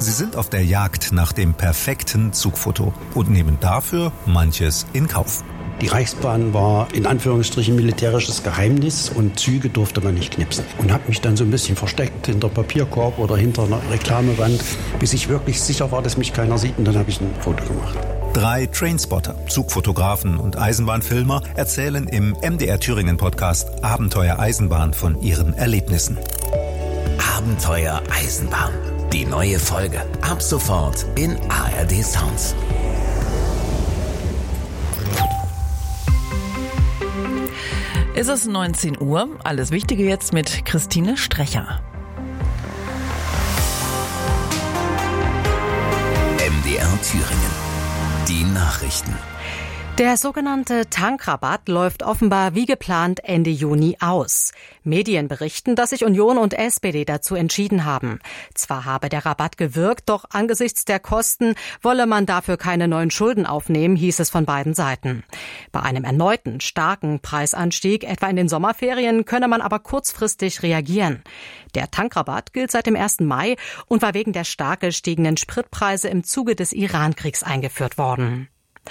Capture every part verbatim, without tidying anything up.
Sie sind auf der Jagd nach dem perfekten Zugfoto und nehmen dafür manches in Kauf. Die Reichsbahn war in Anführungsstrichen militärisches Geheimnis und Züge durfte man nicht knipsen. Und habe mich dann so ein bisschen versteckt hinter Papierkorb oder hinter einer Reklamewand, bis ich wirklich sicher war, dass mich keiner sieht, und dann habe ich ein Foto gemacht. Drei Trainspotter, Zugfotografen und Eisenbahnfilmer erzählen im M D R Thüringen Podcast Abenteuer Eisenbahn von ihren Erlebnissen. Abenteuer Eisenbahn. Die neue Folge. Ab sofort in A R D Sounds. Es ist neunzehn Uhr. Alles Wichtige jetzt mit Christine Strecher. M D R Thüringen. Die Nachrichten. Der sogenannte Tankrabatt läuft offenbar wie geplant Ende Juni aus. Medien berichten, dass sich Union und S P D dazu entschieden haben. Zwar habe der Rabatt gewirkt, doch angesichts der Kosten wolle man dafür keine neuen Schulden aufnehmen, hieß es von beiden Seiten. Bei einem erneuten starken Preisanstieg, etwa in den Sommerferien, könne man aber kurzfristig reagieren. Der Tankrabatt gilt seit dem ersten Mai und war wegen der stark gestiegenen Spritpreise im Zuge des Iran-Kriegs eingeführt worden.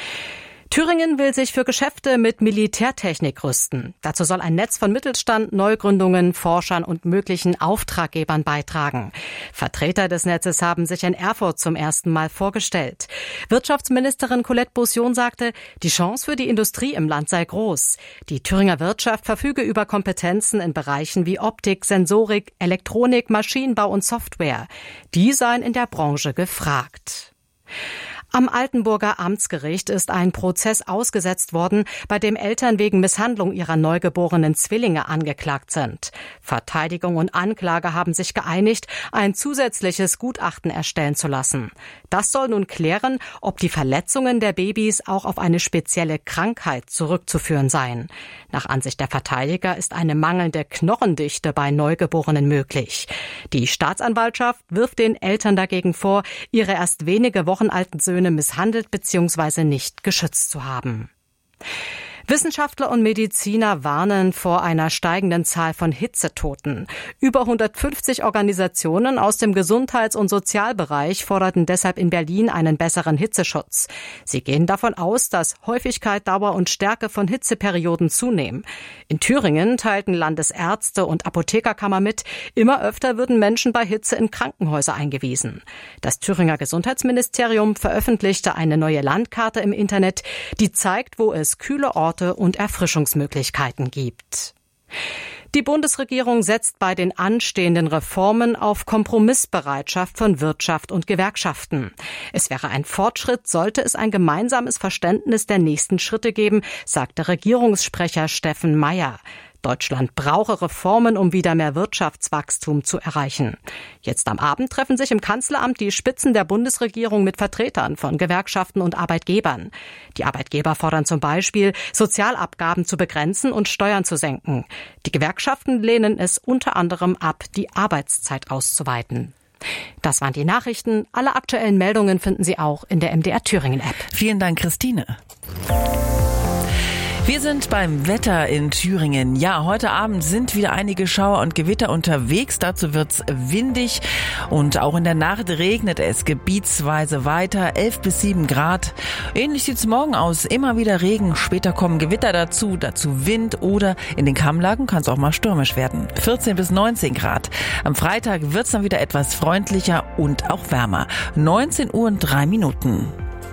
Thüringen will sich für Geschäfte mit Militärtechnik rüsten. Dazu soll ein Netz von Mittelstand, Neugründungen, Forschern und möglichen Auftraggebern beitragen. Vertreter des Netzes haben sich in Erfurt zum ersten Mal vorgestellt. Wirtschaftsministerin Colette Beausion sagte, die Chance für die Industrie im Land sei groß. Die Thüringer Wirtschaft verfüge über Kompetenzen in Bereichen wie Optik, Sensorik, Elektronik, Maschinenbau und Software. Die seien in der Branche gefragt. Am Altenburger Amtsgericht ist ein Prozess ausgesetzt worden, bei dem Eltern wegen Misshandlung ihrer neugeborenen Zwillinge angeklagt sind. Verteidigung und Anklage haben sich geeinigt, ein zusätzliches Gutachten erstellen zu lassen. Das soll nun klären, ob die Verletzungen der Babys auch auf eine spezielle Krankheit zurückzuführen seien. Nach Ansicht der Verteidiger ist eine mangelnde Knochendichte bei Neugeborenen möglich. Die Staatsanwaltschaft wirft den Eltern dagegen vor, ihre erst wenige Wochen alten Söhne misshandelt bzw. nicht geschützt zu haben. Wissenschaftler und Mediziner warnen vor einer steigenden Zahl von Hitzetoten. Über hundertfünfzig Organisationen aus dem Gesundheits- und Sozialbereich forderten deshalb in Berlin einen besseren Hitzeschutz. Sie gehen davon aus, dass Häufigkeit, Dauer und Stärke von Hitzeperioden zunehmen. In Thüringen teilten Landesärzte und Apothekerkammer mit, immer öfter würden Menschen bei Hitze in Krankenhäuser eingewiesen. Das Thüringer Gesundheitsministerium veröffentlichte eine neue Landkarte im Internet, die zeigt, wo es kühle Orte und Erfrischungsmöglichkeiten gibt. Die Bundesregierung setzt bei den anstehenden Reformen auf Kompromissbereitschaft von Wirtschaft und Gewerkschaften. Es wäre ein Fortschritt, sollte es ein gemeinsames Verständnis der nächsten Schritte geben, sagte Regierungssprecher Steffen Mayer. Deutschland brauche Reformen, um wieder mehr Wirtschaftswachstum zu erreichen. Jetzt am Abend treffen sich im Kanzleramt die Spitzen der Bundesregierung mit Vertretern von Gewerkschaften und Arbeitgebern. Die Arbeitgeber fordern zum Beispiel, Sozialabgaben zu begrenzen und Steuern zu senken. Die Gewerkschaften lehnen es unter anderem ab, die Arbeitszeit auszuweiten. Das waren die Nachrichten. Alle aktuellen Meldungen finden Sie auch in der M D R Thüringen App. Vielen Dank, Christine. Wir sind beim Wetter in Thüringen. Ja, heute Abend sind wieder einige Schauer und Gewitter unterwegs. Dazu wird's windig und auch in der Nacht regnet es gebietsweise weiter. elf bis sieben Grad. Ähnlich sieht's morgen aus. Immer wieder Regen. Später kommen Gewitter dazu, dazu Wind oder in den Kammlagen kann es auch mal stürmisch werden. vierzehn bis neunzehn Grad. Am Freitag wird's dann wieder etwas freundlicher und auch wärmer. neunzehn Uhr und drei Minuten.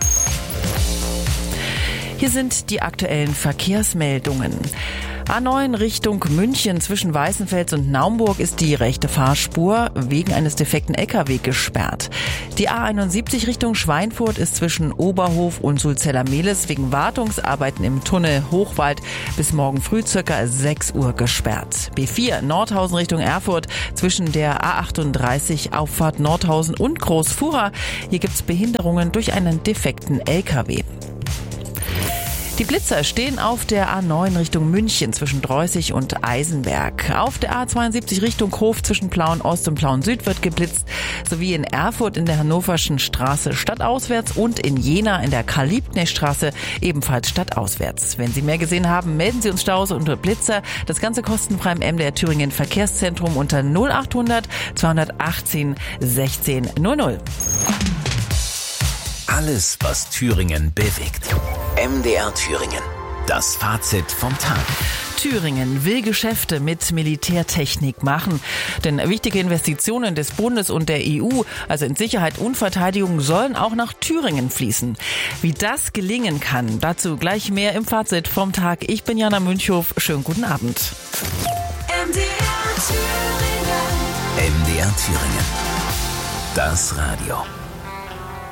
Hier sind die aktuellen Verkehrsmeldungen. A neun Richtung München zwischen Weißenfels und Naumburg ist die rechte Fahrspur wegen eines defekten L K W gesperrt. Die A einundsiebzig Richtung Schweinfurt ist zwischen Oberhof und Sulzeller-Mehlis wegen Wartungsarbeiten im Tunnel Hochwald bis morgen früh circa sechs Uhr gesperrt. B vier Nordhausen Richtung Erfurt zwischen der A achtunddreißig Auffahrt Nordhausen und Großfuhrer. Hier gibt's Behinderungen durch einen defekten L K W. Die Blitzer stehen auf der A neun Richtung München zwischen Dreußig und Eisenberg. Auf der A zweiundsiebzig Richtung Hof zwischen Plauen Ost und Plauen Süd wird geblitzt, sowie in Erfurt in der Hannoverschen Straße stadtauswärts und in Jena in der Karl-Liebknecht-Straße ebenfalls stadtauswärts. Wenn Sie mehr gesehen haben, melden Sie uns Staus unter Blitzer. Das Ganze kostenfrei im M D R Thüringen Verkehrszentrum unter null achthundert zweihundertachtzehn sechzehn null null. Alles, was Thüringen bewegt. M D R Thüringen. Das Fazit vom Tag. Thüringen will Geschäfte mit Militärtechnik machen. Denn wichtige Investitionen des Bundes und der E U, also in Sicherheit und Verteidigung, sollen auch nach Thüringen fließen. Wie das gelingen kann, dazu gleich mehr im Fazit vom Tag. Ich bin Jana Münchhof. Schönen guten Abend. M D R Thüringen. M D R Thüringen. Das Radio.